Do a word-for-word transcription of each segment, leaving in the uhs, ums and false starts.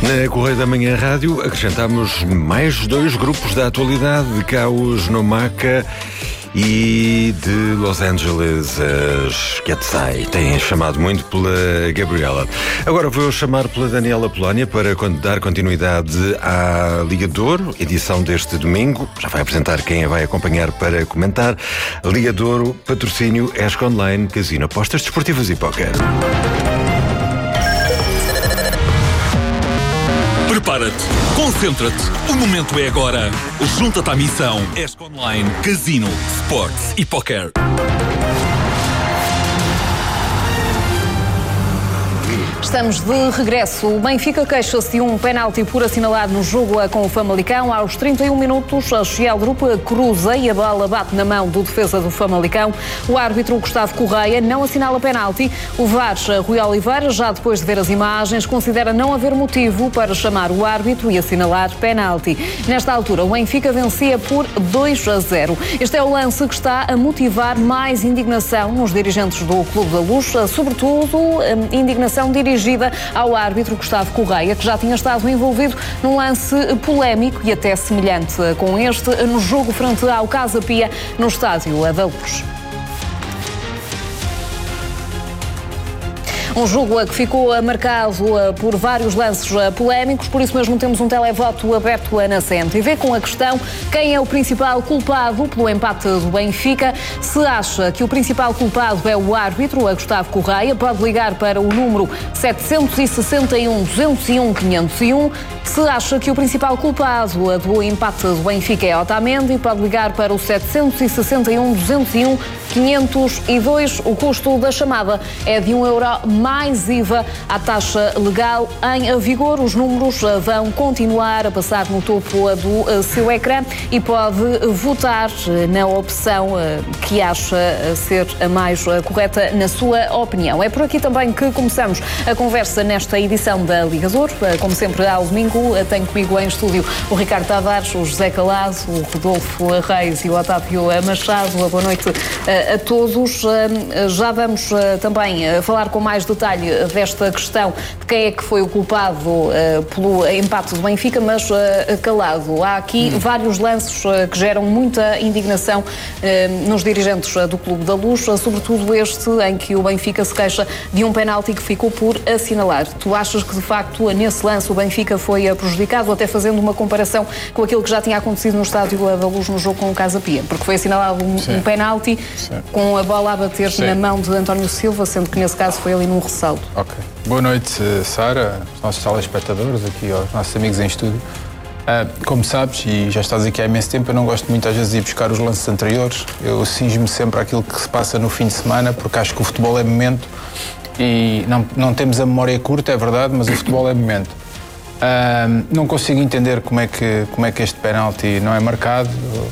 Na Correio da Manhã Rádio acrescentamos mais dois grupos da atualidade, de Caos no Maca e de Los Angeles, as Quetzai. Têm chamado muito pela Gabriela. Agora vou chamar pela Daniela Polónia para dar continuidade à Liga de Ouro, edição deste domingo. Já vai apresentar quem a vai acompanhar para comentar. Liga de Ouro, patrocínio ESC Online, Casino, apostas desportivas e póquer. Prepara-te, concentra-te, o momento é agora. Junta-te à missão ESC Online, Casino, Sports e Poker. Estamos de regresso. O Benfica queixa-se de um penalti por assinalar no jogo com o Famalicão. Aos trinta e um minutos, a Social Group cruza e a bola bate na mão do defesa do Famalicão. O árbitro Gustavo Correia não assinala penalti. O V A R, Rui Oliveira, já depois de ver as imagens, considera não haver motivo para chamar o árbitro e assinalar penalti. Nesta altura, o Benfica vencia por dois a zero. Este é o lance que está a motivar mais indignação nos dirigentes do Clube da Luz, sobretudo indignação dirigida ao árbitro Gustavo Correia, que já tinha estado envolvido num lance polémico e até semelhante com este no jogo frente ao Casa Pia no estádio da Luz. Um jogo que ficou marcado por vários lances polémicos, por isso mesmo temos um televoto aberto na C M T V com a questão: quem é o principal culpado pelo empate do Benfica? Se acha que o principal culpado é o árbitro, a Gustavo Correia, pode ligar para o número sete seis um, dois zero um, quinhentos e um. Se acha que o principal culpado do empate do Benfica é Otamendi, pode ligar para o sete seis um, dois zero um, quinhentos e dois. O custo da chamada é de um euro mais I V A à taxa legal em vigor. Os números vão continuar a passar no topo do seu ecrã e pode votar na opção que acha ser a mais correta na sua opinião. É por aqui também que começamos a conversa nesta edição da Liga de Ouro. Como sempre, ao domingo, tenho comigo em estúdio o Ricardo Tavares, o José Calado, o Rodolfo Reis e o Otávio Machado. Boa noite a todos. Já vamos também falar com mais detalhe desta questão de quem é que foi o culpado pelo empate do Benfica, mas Calado, há aqui hum. vários lances que geram muita indignação nos dirigentes do Clube da Luz, sobretudo este em que o Benfica se queixa de um penalti que ficou por assinalar. Tu achas que, de facto, nesse lance o Benfica foi prejudicado, até fazendo uma comparação com aquilo que já tinha acontecido no estádio da Luz no jogo com o Casa Pia? Porque foi assinalado um, um penalti Sim. com a bola a bater Sim. na mão de António Silva, sendo que nesse caso foi ali num ressalto. Ok. Boa noite, Sara, aos nossos telespectadores, aqui aos nossos amigos em estúdio. Uh, como sabes, e já estás aqui há imenso tempo, eu não gosto muito às vezes de ir buscar os lances anteriores. Eu cinjo-me sempre àquilo que se passa no fim de semana, porque acho que o futebol é momento e não, não temos a memória curta, é verdade, mas o futebol é momento. Uh, não consigo entender como é que, como é que este penalti não é marcado.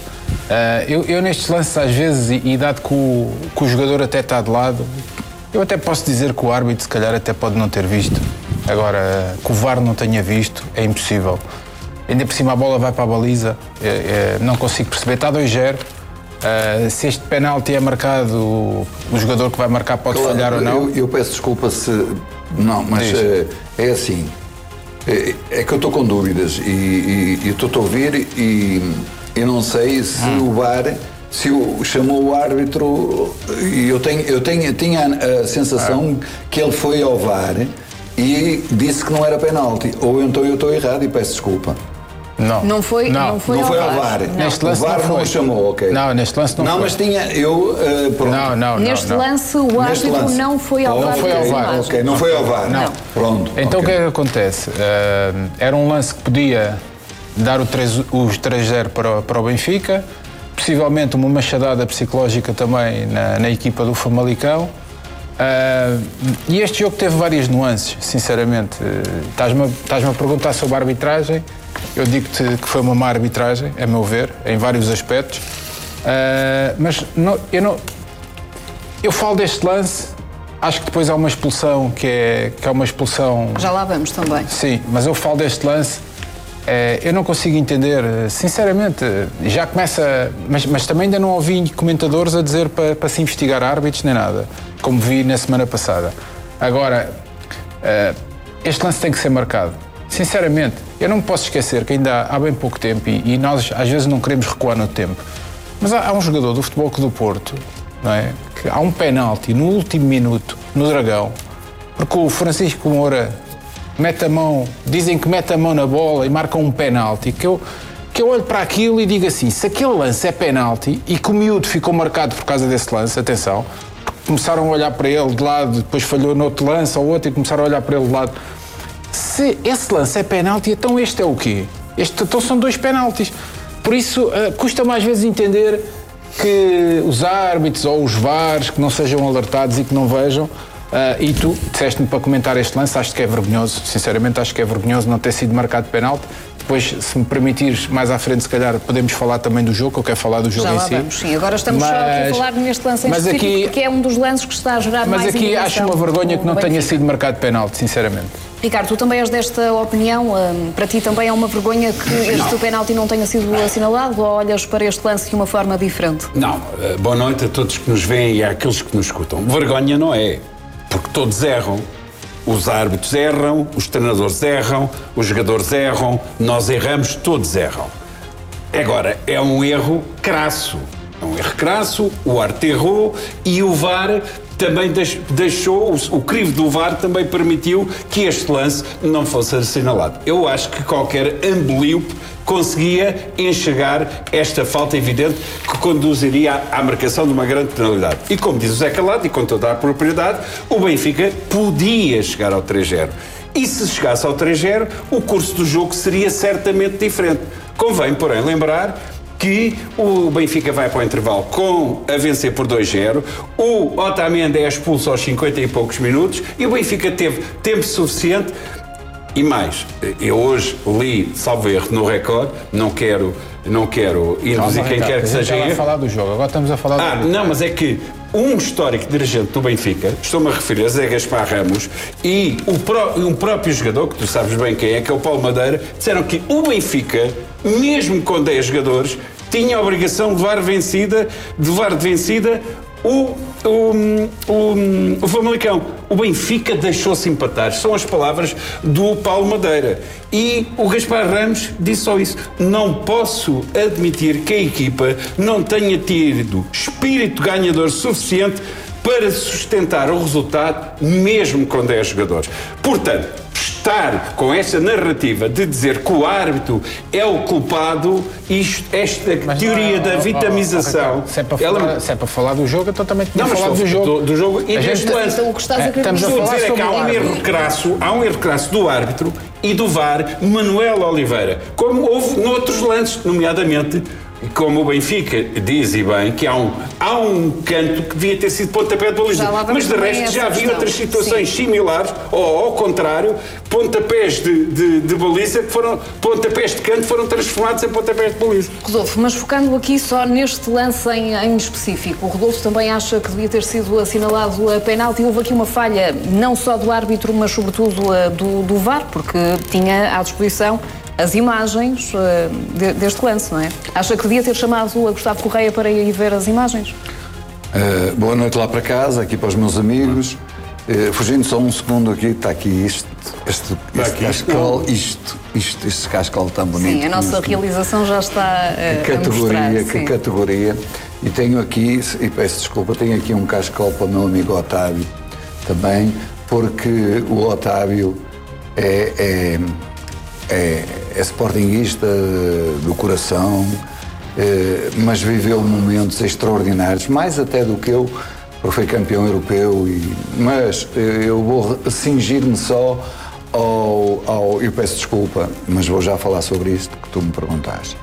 Uh, eu, eu nestes lances às vezes, e, e dado que o, que o jogador até está de lado, eu até posso dizer que o árbitro se calhar até pode não ter visto. Agora, que o V A R não tenha visto, é impossível. Ainda por cima a bola vai para a baliza, é, é, não consigo perceber, está dois zero. Uh, se este penalti é marcado, o, o jogador que vai marcar pode claro, falhar ou não? Eu, eu peço desculpa se... Não, mas é, é assim, é, é que eu estou com dúvidas e, e eu estou a ouvir e eu não sei se hum. o V A R... Se o, chamou o árbitro e eu, tenho, eu tenho, tinha a sensação ah. que ele foi ao V A R e disse que não era penalti. Ou então eu estou errado e peço desculpa. Não. Não foi, não. Não foi, não ao, foi ao V A R. Não. Neste lance o V A R não, não o chamou, ok. Não, neste lance não, não foi. Não, mas tinha eu... Uh, pronto. Não, não, Neste não, lance o árbitro lance. não foi ao V A R. Não foi ao V A R. Ok, não foi ao V A R. Não. Pronto. Então okay. o que é que acontece? Uh, era um lance que podia dar o três, os três zero para, para o Benfica, possivelmente uma machadada psicológica também na, na equipa do Famalicão. Uh, e este jogo teve várias nuances, sinceramente. Uh, estás-me, estás-me a perguntar sobre a arbitragem. Eu digo-te que foi uma má arbitragem, a meu ver, em vários aspectos. Uh, mas não, eu não... Eu falo deste lance, acho que depois há uma expulsão que é, que é uma expulsão... Já lá vamos também. Sim, mas eu falo deste lance... É, eu não consigo entender, sinceramente, já começa, mas, mas também ainda não ouvi comentadores a dizer para, para se investigar árbitros nem nada, como vi na semana passada. Agora, uh, este lance tem que ser marcado, sinceramente, eu não me posso esquecer que ainda há, há bem pouco tempo, e, e nós às vezes não queremos recuar no tempo, mas há, há um jogador do Futebol Clube do Porto, não é? Que há um penalti no último minuto, no Dragão, porque o Francisco Moura mete a mão, dizem que mete a mão na bola e marca um penalti, que eu, que eu olho para aquilo e digo assim, se aquele lance é penalti e que o miúdo ficou marcado por causa desse lance, atenção, começaram a olhar para ele de lado, depois falhou no outro lance ou outro e começaram a olhar para ele de lado. Se esse lance é penalti, então este é o quê? Este, então são dois penaltis. Por isso, uh, custa mais vezes entender que os árbitros ou os V A Rs que não sejam alertados e que não vejam. Uh, e tu disseste-me para comentar este lance, acho que é vergonhoso, sinceramente acho que é vergonhoso não ter sido marcado penalti. Depois, se me permitires, mais à frente, se calhar, podemos falar também do jogo, que eu quero falar do jogo Já em lá si. Vamos, sim. Agora estamos mas, só aqui a falar neste lance em mas específico, aqui, porque é um dos lances que está a gerar mas mais aqui indignação. acho uma vergonha que não tenha Benfica. sido marcado penalti, sinceramente. Ricardo, tu também és desta opinião? Um, para ti também é uma vergonha que este penalti não tenha sido assinalado, ou olhas para este lance de uma forma diferente? Não. Uh, boa noite a todos que nos veem e àqueles que nos escutam. Vergonha não é, porque todos erram. Os árbitros erram, os treinadores erram, os jogadores erram, nós erramos, todos erram. Agora, é um erro crasso. É um erro crasso, o árbitro errou e o V A R também deixou, o, o crivo do V A R também permitiu que este lance não fosse assinalado. Eu acho que qualquer ambulíope conseguia enxergar esta falta evidente que conduziria à, à marcação de uma grande penalidade. E como diz o Zé Calado, e com toda a propriedade, o Benfica podia chegar ao três zero. E se chegasse ao três zero, o curso do jogo seria certamente diferente. Convém, porém, lembrar que o Benfica vai para o intervalo com a vencer por dois zero, o Otamendi é expulso aos cinquenta e poucos minutos e o Benfica teve tempo suficiente. E mais, eu hoje li, salvo erro, no Record, não quero, não quero induzir quem quer que seja erro. A falar do jogo, agora estamos a falar ah, do... Não, mas é que um histórico dirigente do Benfica, estou-me a referir a Zé Gaspar Ramos, e o pró- um próprio jogador, que tu sabes bem quem é, que é o Paulo Madeira, disseram que o Benfica, mesmo com dez jogadores, tinha a obrigação de levar vencida, de levar de vencida o, o, o, o Famalicão. O Benfica deixou-se empatar. São as palavras do Paulo Madeira. E o Gaspar Ramos disse só isso. Não posso admitir que a equipa não tenha tido espírito ganhador suficiente para sustentar o resultado, mesmo com dez jogadores. Portanto, estar com essa narrativa de dizer que o árbitro é o culpado, isto, esta mas teoria não, da vitamização... Oh, oh, se, é para falar, ela... se é para falar do jogo, então também tinha falado do jogo. Do, do jogo e deste lance. Então, o que estás a Estamos a falar dizer é que há um erro crasso, há um erro crasso do árbitro e do V A R, Manuel Oliveira, como houve noutros lances, nomeadamente... Como o Benfica diz e bem, que há um, há um canto que devia ter sido pontapé de baliza. Mas de resto já havia outras situações Sim. similares, ou ao contrário, pontapés de, de, de baliza que foram, pontapés de canto foram transformados em pontapés de baliza. Rodolfo, mas focando aqui só neste lance em, em específico, o Rodolfo também acha que devia ter sido assinalado a penalti. Houve aqui uma falha, não só do árbitro, mas sobretudo do, do V A R, porque tinha à disposição as imagens uh, de, deste lance, não é? Acha que devia ter chamado a Gustavo Correia para ir ver as imagens? Uh, boa noite lá para casa, aqui para os meus amigos. Uh, fugindo só um segundo aqui, está aqui isto, este, este aqui, cascal, isto, isto, este cascal tão bonito. Sim, a nossa isto. realização já está uh, que categoria, a mostrar. Que sim. categoria. E tenho aqui, e peço desculpa, tenho aqui um cascal para o meu amigo Otávio também, porque o Otávio é... é É, é sportinguista do coração, é, mas viveu momentos extraordinários, mais até do que eu, porque foi campeão europeu. E, mas eu vou cingir-me só ao, ao... Eu peço desculpa, mas vou já falar sobre isto que tu me perguntaste.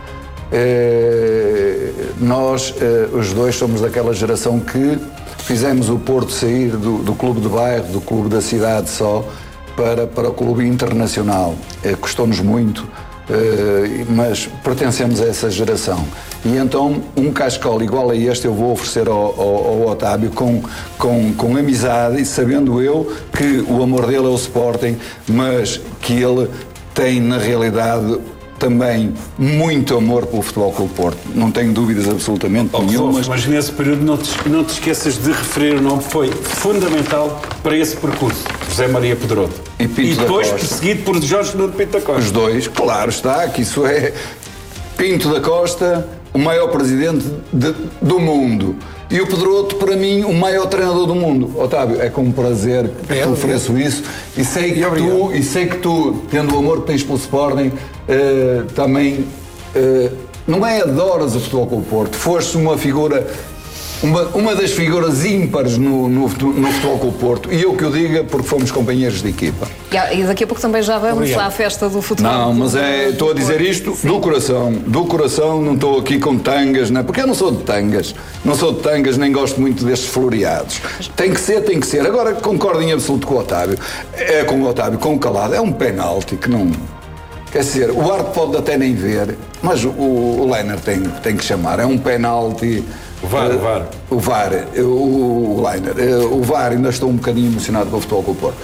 É, nós, é, os dois, somos daquela geração que fizemos o Porto sair do, do clube de bairro, do clube da cidade só, Para, para o clube internacional. Eh, custou-nos muito, eh, mas pertencemos a essa geração. E então um cascal igual a este eu vou oferecer ao, ao, ao Otávio com, com, com amizade, e sabendo eu que o amor dele é o Sporting, mas que ele tem na realidade também muito amor pelo Futebol Clube Porto. Não tenho dúvidas absolutamente oh, nenhumas. Mas nesse período não te, não te esqueças de referir o nome que foi fundamental para esse percurso. José Maria Pedroto. E, Pinto e depois da Costa. perseguido por Jorge Nuno Pinto da Costa. Os dois, claro está, que isso é Pinto da Costa, o maior presidente de, do mundo. E o Pedroto, para mim, o maior treinador do mundo. Otávio, é com um prazer que te ofereço isso. E sei que tu, e sei que tu, tendo o amor que tens pelo Sporting, uh, também uh, não é adoras o Futebol Clube Porto. Foste uma figura, uma, uma das figuras ímpares no, no, no Futebol Clube Porto. E eu que o diga porque fomos companheiros de equipa. E daqui a pouco também já vamos Obrigado. à festa do futebol. Não, mas é, estou a dizer isto Sim. do coração. Do coração, não estou aqui com tangas, não é? Porque eu não sou de tangas. Não sou de tangas, nem gosto muito destes floreados. Tem que ser, tem que ser. Agora concordo em absoluto com o Otávio. É com o Otávio, com o Calado. É um penalti que não... Quer dizer, o árbitro pode até nem ver, mas o, o Leiner tem, tem que chamar. É um penalti... O V A R, uh, o V A R. O V A R, o, o Leiner. Uh, o V A R, ainda estou um bocadinho emocionado com o Futebol Clube Porto.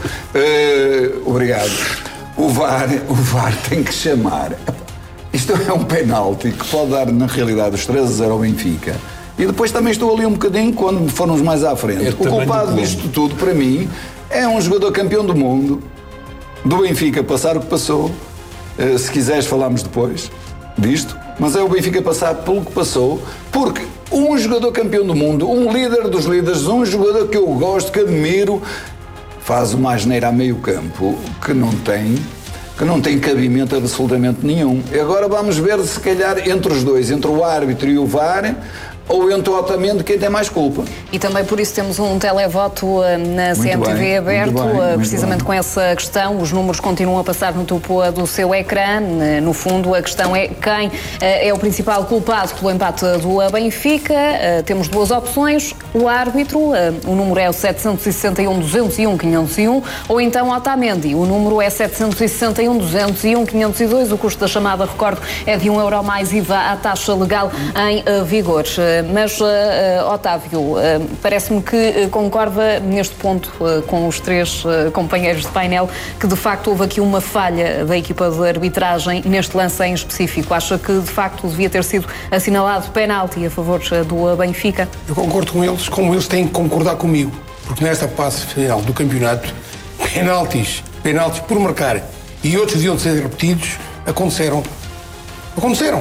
Uh, obrigado. O V A R, o V A R tem que chamar. Isto é um penalti que pode dar, na realidade, os três a zero ao Benfica. E depois também estou ali um bocadinho quando formos mais à frente. É o culpado disto tudo, para mim, é um jogador campeão do mundo, do Benfica passar o que passou. Uh, se quiseres, falamos depois disto. Mas é o Benfica passar pelo que passou, porque um jogador campeão do mundo, um líder dos líderes, um jogador que eu gosto, que admiro, faz uma asneira a meio campo que não tem, que não tem cabimento absolutamente nenhum. E agora vamos ver, se calhar, entre os dois, entre o árbitro e o V A R, ou entre o Otamendi, quem tem mais culpa. E também por isso temos um televoto na C M T V bem, aberto, bem, precisamente com essa questão. Os números continuam a passar no topo do seu ecrã. No fundo, a questão é quem é o principal culpado pelo empate do Benfica. Temos duas opções. O árbitro, o número é o setecentos e sessenta e um, duzentos e um, quinhentos e um, ou então Otamendi, o número é setecentos e sessenta e um, duzentos e um, quinhentos e dois. O custo da chamada, recordo, é de um euro mais I V A à taxa legal em vigor. Mas, uh, uh, Otávio, uh, parece-me que uh, concorda neste ponto uh, com os três uh, companheiros de painel que, de facto, houve aqui uma falha da equipa de arbitragem neste lance em específico. Acha que, de facto, devia ter sido assinalado penalti a favor uh, do Benfica? Eu concordo com eles, como eles têm que concordar comigo, porque nesta fase final do campeonato, penaltis, penaltis por marcar e outros deviam ser repetidos, aconteceram. Aconteceram.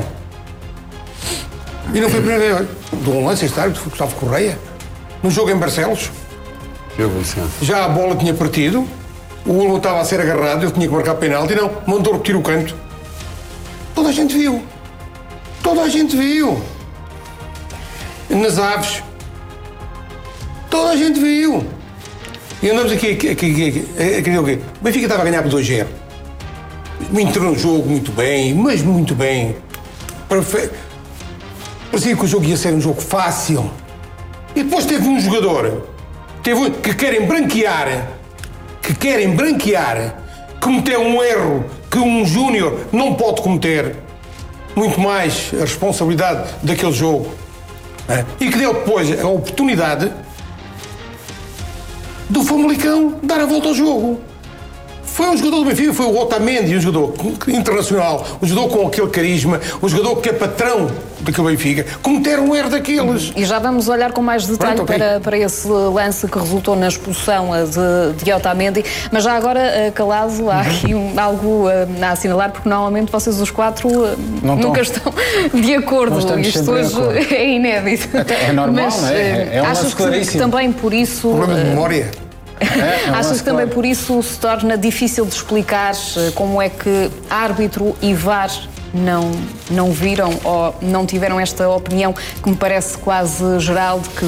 E não foi a primeira vez. De um lance este árbitro, foi Gustavo Correia, no jogo em Barcelos. Já a bola tinha partido, o Olmo estava a ser agarrado, ele tinha que marcar penalti, não, mandou repetir o canto. Toda a gente viu. Toda a gente viu. Nas Aves. Toda a gente viu. E andamos aqui, aqui, aqui, aqui, aqui, aqui. O Benfica estava a ganhar por dois a zero. Entrou no jogo muito bem, mas muito bem. Perfeito. Parecia que o jogo ia ser um jogo fácil. E depois teve um jogador teve um, que querem branquear, que querem branquear, cometeu um erro que um júnior não pode cometer. Muito mais a responsabilidade daquele jogo. É? E que deu depois a oportunidade do Famalicão dar a volta ao jogo. Foi um jogador do Benfica, foi o Otamendi, um jogador internacional, um jogador com aquele carisma, um jogador que é patrão daquele Benfica, cometeram um erro daqueles. E já vamos olhar com mais detalhe Pronto, okay. para, para esse lance que resultou na expulsão de, de Otamendi, mas já agora, Calado, há aqui um, algo a assinalar, porque normalmente vocês os quatro não nunca estão de acordo. Isto hoje acordo. é inédito. É normal, mas, não é? É, é um achas que, que também por isso... Problema de memória. É, é Achas que também por isso se torna difícil de explicar como é que árbitro e V A R não, não viram ou não tiveram esta opinião que me parece quase geral de que